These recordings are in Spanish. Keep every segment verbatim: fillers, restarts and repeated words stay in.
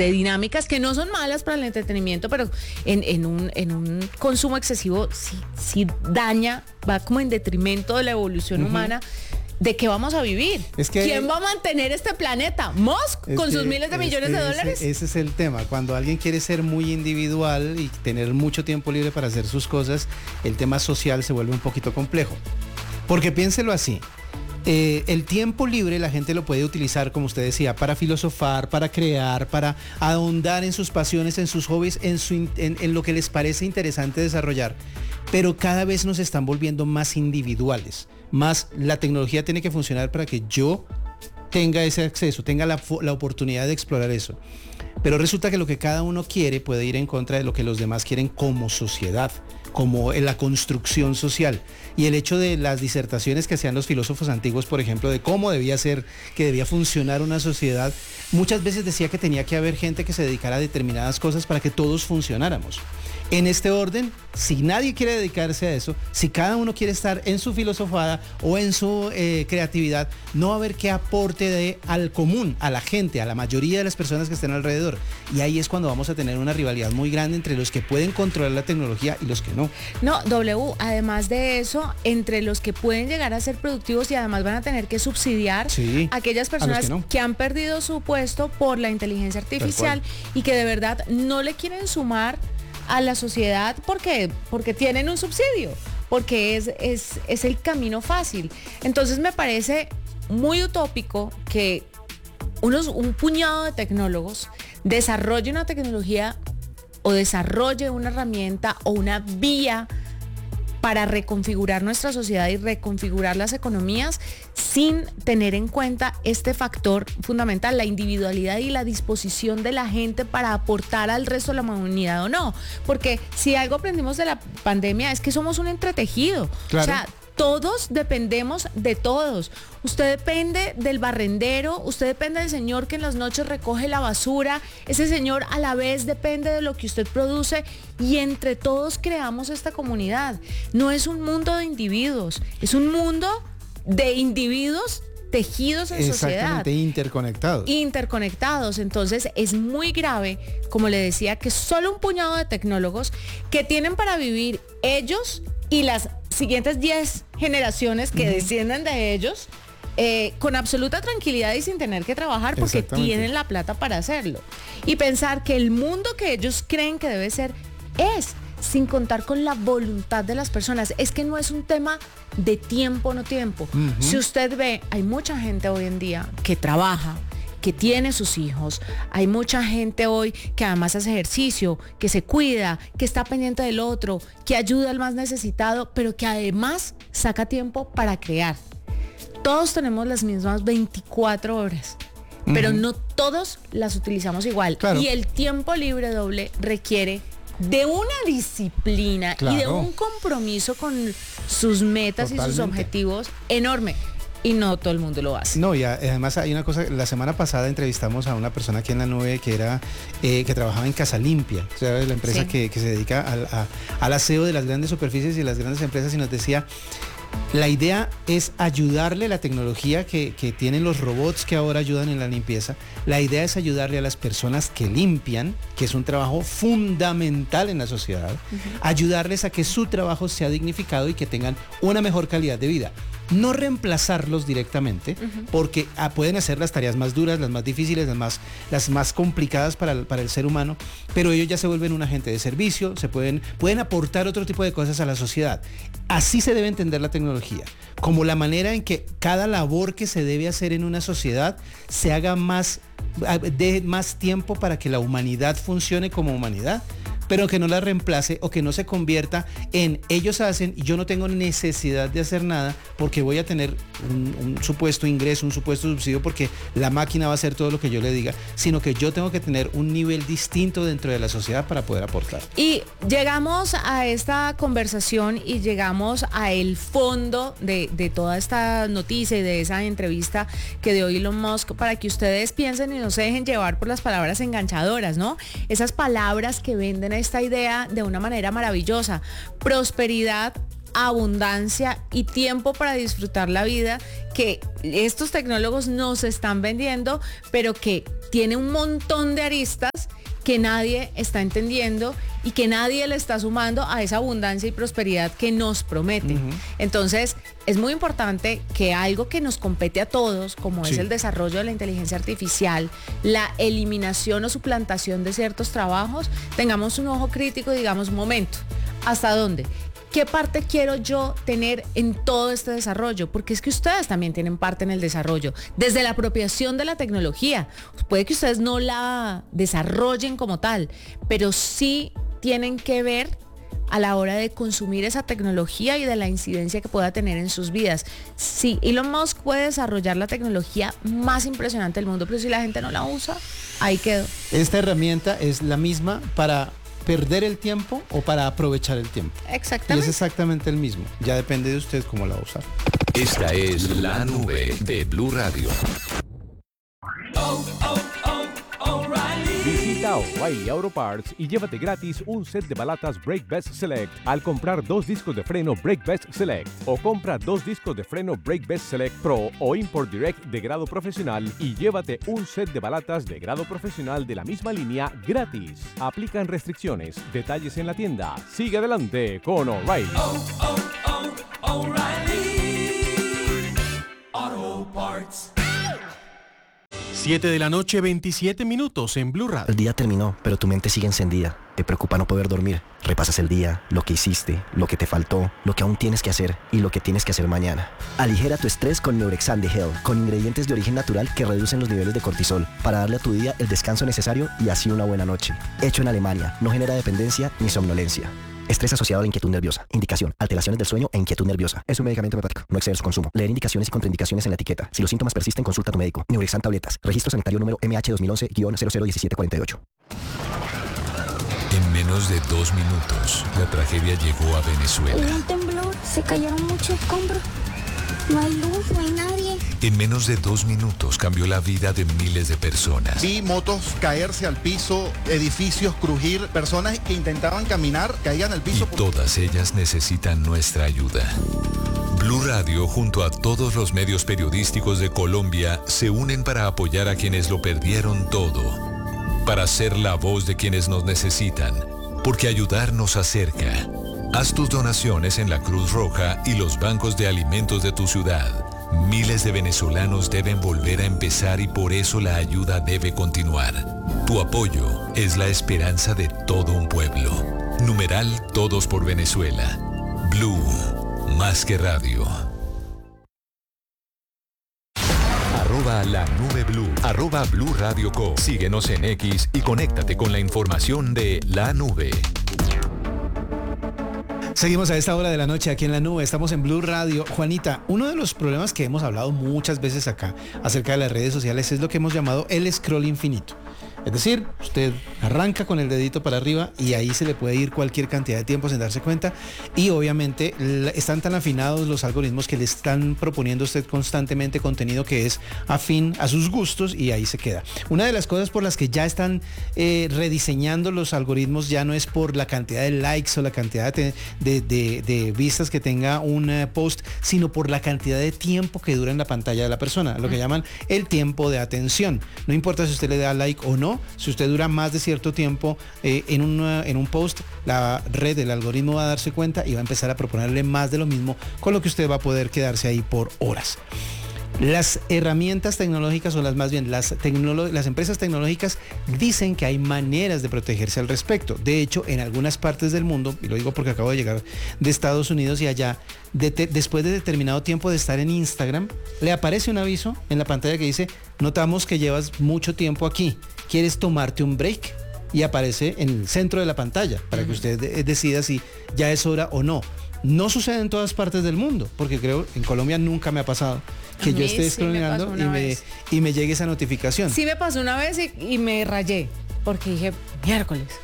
de dinámicas que no son malas para el entretenimiento, pero en, en, un, en un consumo excesivo sí, sí daña, va como en detrimento de la evolución uh-huh. humana. ¿De qué vamos a vivir? Es que ¿quién va a mantener este planeta? ¿Musk con sus miles de millones de dólares? Ese, ese es el tema. Cuando alguien quiere ser muy individual y tener mucho tiempo libre para hacer sus cosas, el tema social se vuelve un poquito complejo. Porque piénselo así. Eh, el tiempo libre la gente lo puede utilizar, como usted decía, para filosofar, para crear, para ahondar en sus pasiones, en sus hobbies, en, su, en, en lo que les parece interesante desarrollar. Pero cada vez nos están volviendo más individuales. Más la tecnología tiene que funcionar para que yo tenga ese acceso, tenga la, la oportunidad de explorar eso. Pero resulta que lo que cada uno quiere puede ir en contra de lo que los demás quieren como sociedad, como en la construcción social. Y el hecho de las disertaciones que hacían los filósofos antiguos, por ejemplo, de cómo debía ser, que debía funcionar una sociedad, muchas veces decía que tenía que haber gente que se dedicara a determinadas cosas para que todos funcionáramos. En este orden, si nadie quiere dedicarse a eso, si cada uno quiere estar en su filosofada o en su eh, creatividad, no va a haber qué aporte de, al común, a la gente, a la mayoría de las personas que estén alrededor. Y ahí es cuando vamos a tener una rivalidad muy grande entre los que pueden controlar la tecnología y los que no. No, W, además de eso, entre los que pueden llegar a ser productivos y además van a tener que subsidiar sí, a aquellas personas que, no. que han perdido su puesto por la inteligencia artificial y que de verdad no le quieren sumar a la sociedad porque, porque tienen un subsidio, porque es, es, es el camino fácil. Entonces me parece muy utópico que unos, un puñado de tecnólogos desarrolle una tecnología o desarrolle una herramienta o una vía para reconfigurar nuestra sociedad y reconfigurar las economías sin tener en cuenta este factor fundamental, la individualidad y la disposición de la gente para aportar al resto de la humanidad o no. Porque si algo aprendimos de la pandemia es que somos un entretejido. Claro. O sea, todos dependemos de todos. Usted depende del barrendero, usted depende del señor que en las noches recoge la basura, ese señor a la vez depende de lo que usted produce y entre todos creamos esta comunidad. No es un mundo de individuos, es un mundo de individuos tejidos en sociedad. Exactamente, interconectados. Interconectados. Entonces es muy grave, como le decía, que solo un puñado de tecnólogos que tienen para vivir ellos y las siguientes diez generaciones que uh-huh. desciendan de ellos eh, con absoluta tranquilidad y sin tener que trabajar porque tienen la plata para hacerlo. Y pensar que el mundo que ellos creen que debe ser es sin contar con la voluntad de las personas. Es que no es un tema de tiempo, no tiempo. Uh-huh. Si usted ve, hay mucha gente hoy en día que trabaja, que tiene sus hijos, hay mucha gente hoy que además hace ejercicio, que se cuida, que está pendiente del otro, que ayuda al más necesitado, pero que además saca tiempo para crear. Todos tenemos las mismas veinticuatro horas, uh-huh. pero no todos las utilizamos igual. Claro. Y el tiempo libre doble requiere de una disciplina claro. y de un compromiso con sus metas Totalmente. Y sus objetivos enorme. Y no todo el mundo lo hace. No, y además hay una cosa, la semana pasada entrevistamos a una persona aquí en la nube que era eh, que trabajaba en Casa Limpia, o sea, la empresa sí. que, que se dedica al, a, al aseo de las grandes superficies y las grandes empresas, y nos decía, la idea es ayudarle a la tecnología que, que tienen los robots que ahora ayudan en la limpieza. La idea es ayudarle a las personas que limpian, que es un trabajo fundamental en la sociedad, uh-huh. ayudarles a que su trabajo sea dignificado y que tengan una mejor calidad de vida. No reemplazarlos directamente, uh-huh. porque ah, pueden hacer las tareas más duras, las más difíciles, las más, las más complicadas para el, para el ser humano, pero ellos ya se vuelven un agente de servicio, se pueden, pueden aportar otro tipo de cosas a la sociedad. Así se debe entender la tecnología, como la manera en que cada labor que se debe hacer en una sociedad se haga más, de más tiempo para que la humanidad funcione como humanidad, pero que no la reemplace o que no se convierta en ellos hacen y yo no tengo necesidad de hacer nada porque voy a tener un, un supuesto ingreso, un supuesto subsidio porque la máquina va a hacer todo lo que yo le diga, sino que yo tengo que tener un nivel distinto dentro de la sociedad para poder aportar. Y llegamos a esta conversación y llegamos a el fondo de, de toda esta noticia y de esa entrevista que dio Elon Musk para que ustedes piensen y no se dejen llevar por las palabras enganchadoras, ¿no? Esas palabras que venden a esta idea de una manera maravillosa: prosperidad, abundancia y tiempo para disfrutar la vida, que estos tecnólogos nos están vendiendo, pero que tiene un montón de aristas que nadie está entendiendo y que nadie le está sumando a esa abundancia y prosperidad que nos promete. Uh-huh. Entonces, es muy importante que algo que nos compete a todos, como sí. es el desarrollo de la inteligencia artificial, la eliminación o suplantación de ciertos trabajos, tengamos un ojo crítico y digamos, un momento, ¿hasta dónde? ¿Qué parte quiero yo tener en todo este desarrollo? Porque es que ustedes también tienen parte en el desarrollo, desde la apropiación de la tecnología. Puede que ustedes no la desarrollen como tal, pero sí tienen que ver a la hora de consumir esa tecnología y de la incidencia que pueda tener en sus vidas. Sí, Elon Musk puede desarrollar la tecnología más impresionante del mundo, pero si la gente no la usa, ahí quedó. Esta herramienta es la misma para perder el tiempo o para aprovechar el tiempo. Exactamente. Y es exactamente el mismo. Ya depende de usted cómo la va a usar. Esta es La Nube de Blue Radio. Oh, oh, oh, O'Reilly. Visita O'Reilly Auto Parts y llévate gratis un set de balatas Brake Best Select al comprar dos discos de freno Brake Best Select, o compra dos discos de freno Brake Best Select Pro o Import Direct de grado profesional y llévate un set de balatas de grado profesional de la misma línea gratis. Aplican restricciones. Detalles en la tienda. Sigue adelante con O'Reilly. Oh, oh, oh, O'Reilly Auto Parts. siete de la noche, veintisiete minutos en Blue Radio. El día terminó, pero tu mente sigue encendida. Te preocupa no poder dormir. Repasas el día, lo que hiciste, lo que te faltó, lo que aún tienes que hacer y lo que tienes que hacer mañana. Aligera tu estrés con Neurexan de Hell, con ingredientes de origen natural que reducen los niveles de cortisol para darle a tu día el descanso necesario y así una buena noche. Hecho en Alemania, no genera dependencia ni somnolencia. Estrés asociado a la inquietud nerviosa. Indicación: alteraciones del sueño e inquietud nerviosa. Es un medicamento homeopático. No exceder su consumo. Leer indicaciones y contraindicaciones en la etiqueta. Si los síntomas persisten, consulta a tu médico. Neurexan tabletas. Registro sanitario número M H dos mil once guion cero cero diecisiete cuarenta y ocho. En menos de dos minutos, la tragedia llegó a Venezuela. Hubo un temblor, se cayeron muchos escombros. No hay luz, no hay nadie. En menos de dos minutos cambió la vida de miles de personas. Vi motos caerse al piso, edificios crujir, personas que intentaban caminar caían al piso. Y todas ellas necesitan nuestra ayuda. Blue Radio, junto a todos los medios periodísticos de Colombia, se unen para apoyar a quienes lo perdieron todo. Para ser la voz de quienes nos necesitan, porque ayudar nos acerca. Haz tus donaciones en la Cruz Roja y los bancos de alimentos de tu ciudad. Miles de venezolanos deben volver a empezar y por eso la ayuda debe continuar. Tu apoyo es la esperanza de todo un pueblo. Numeral Todos por Venezuela. Blue, más que radio. Arroba la nube Blue, arroba Blue Radio Co. Síguenos en X y conéctate con la información de La Nube. Seguimos a esta hora de la noche aquí en La Nube, estamos en Blue Radio. Juanita, uno de los problemas que hemos hablado muchas veces acá acerca de las redes sociales es lo que hemos llamado el scroll infinito. Es decir, usted arranca con el dedito para arriba y ahí se le puede ir cualquier cantidad de tiempo sin darse cuenta, y obviamente están tan afinados los algoritmos que le están proponiendo a usted constantemente contenido que es afín a sus gustos y ahí se queda. Una de las cosas por las que ya están eh, rediseñando los algoritmos ya no es por la cantidad de likes o la cantidad de, de, de, de vistas que tenga un uh, post, sino por la cantidad de tiempo que dura en la pantalla de la persona, lo que llaman el tiempo de atención. No importa si usted le da like o no, si usted dura más de cierto tiempo eh, en, una, en un post, la red, el algoritmo va a darse cuenta y va a empezar a proponerle más de lo mismo, con lo que usted va a poder quedarse ahí por horas. Las herramientas tecnológicas, o las más bien las, tecnolo- las empresas tecnológicas dicen que hay maneras de protegerse al respecto. De hecho, en algunas partes del mundo, y lo digo porque acabo de llegar de Estados Unidos, y allá, de te- después de determinado tiempo de estar en Instagram, le aparece un aviso en la pantalla que dice: notamos que llevas mucho tiempo aquí, ¿quieres tomarte un break? Y aparece en el centro de la pantalla para que usted de- decida si ya es hora o no. No sucede en todas partes del mundo, porque creo en Colombia nunca me ha pasado que yo esté scrolleando sí y, me, y me llegue esa notificación. Sí me pasó una vez y, y me rayé, porque dije, miércoles,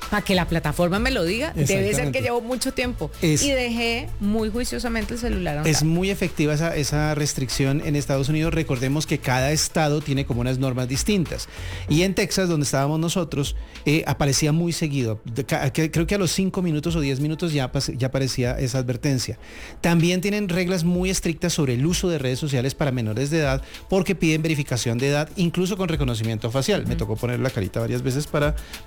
para que la plataforma me lo diga, debe ser que llevo mucho tiempo. Es, y dejé muy juiciosamente el celular. Es muy efectiva esa, esa restricción en Estados Unidos. Recordemos que cada estado tiene como unas normas distintas. Y en Texas, donde estábamos nosotros, eh, aparecía muy seguido. De, que, creo que a los cinco minutos o diez minutos ya, ya aparecía esa advertencia. También tienen reglas muy estrictas sobre el uso de redes sociales para menores de edad, porque piden verificación de edad, incluso con reconocimiento facial. Uh-huh. Me tocó poner la carita varias veces para